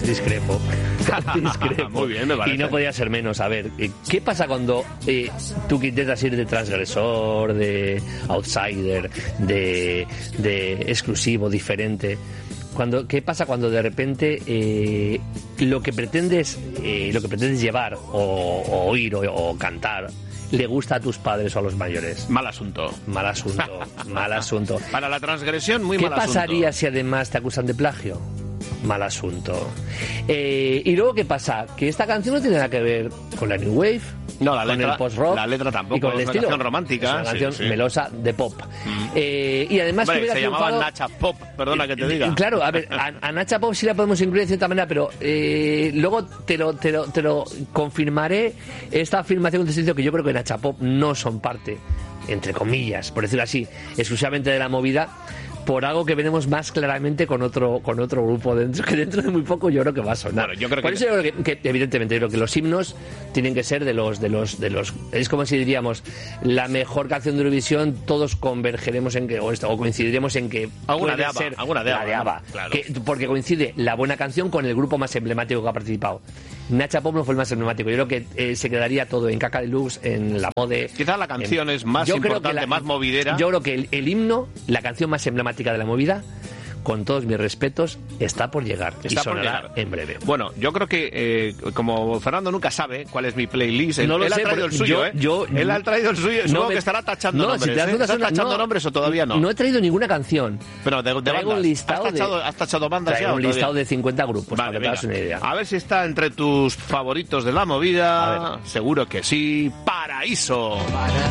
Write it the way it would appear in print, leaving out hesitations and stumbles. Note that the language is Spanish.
Pues discrepo. Muy bien, me parece. Y no podía ser menos. A ver, ¿qué pasa cuando tú intentas ir de transgresor, de outsider, de exclusivo, diferente? ¿Qué pasa cuando de repente lo que pretendes llevar o oír o cantar le gusta a tus padres o a los mayores? Mal asunto. Mal asunto. Para la transgresión, muy mal asunto. ¿Qué pasaría si además te acusan de plagio? Mal asunto. Y luego, ¿qué pasa? Que esta canción no tiene nada que ver con la New Wave, no, la con letra, el post-rock, la letra tampoco, y con el es una estilo. canción romántica. Es una canción melosa de pop. Y además, hombre, que se llamaba Nacha Pop, perdona que te diga. Claro, a ver, a Nacha Pop sí la podemos incluir de cierta manera, pero luego te lo confirmaré, esta afirmación que te estoy diciendo, que yo creo que Nacha Pop no son parte, entre comillas, por decirlo así, exclusivamente de la movida, por algo que veremos más claramente con otro grupo que dentro de muy poco yo creo que va a sonar. Bueno, yo creo por eso yo creo que evidentemente yo creo que los himnos tienen que ser de los es como si diríamos la mejor canción de Eurovisión, todos convergeremos en que o coincidiremos en que alguna puede de ABBA, ser alguna de ABBA, ¿no? Claro. porque coincide la buena canción con el grupo más emblemático que ha participado. Nacha Pop no fue el más emblemático. Yo creo que se quedaría todo en Caca Deluxe, en la Mode. Quizás la canción es más importante, más movidera. Yo creo que el himno, la canción más emblemática de la movida, con todos mis respetos, está por llegar. Y sonará en breve. Bueno, yo creo que como Fernando nunca sabe cuál es mi playlist, él ha traído el suyo, él ha traído el suyo, supongo que estará tachando nombres. Si te das cuenta, ¿Estás tachando nombres o todavía no? No he traído ninguna canción. Pero de traigo un listado ¿Has tachado bandas ya? Un listado de 50 grupos, vale, para que te hagas una idea. A ver si está entre tus favoritos de la movida. Seguro que sí. Paraíso.